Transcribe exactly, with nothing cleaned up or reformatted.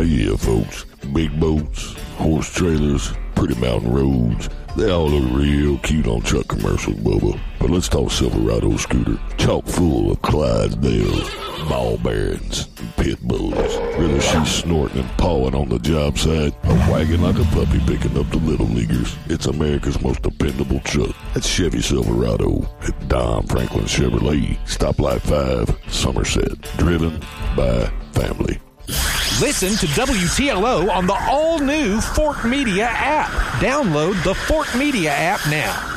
yeah, folks. Big boats, horse trailers, pretty mountain roads. They all look real cute on truck commercials, Bubba. But let's talk Silverado scooter. Chock full of Clydesdales, ball bearings, and pit bulls. Whether she's snorting and pawing on the job site or wagging like a puppy picking up the little leaguers, it's America's most dependable truck. That's Chevy Silverado at Don Franklin Chevrolet, Stoplight five, Somerset. Driven by family. Listen to W T L O on the all-new Fort Media app. Download the Fort Media app now.